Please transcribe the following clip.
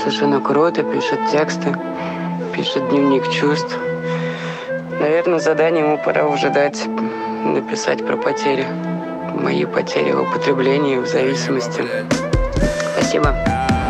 совершенно круто, пишет тексты, пишет дневник чувств. Наверное, задание ему пора уже дать, написать про потери. Мои потери в употреблении, в зависимости. Спасибо.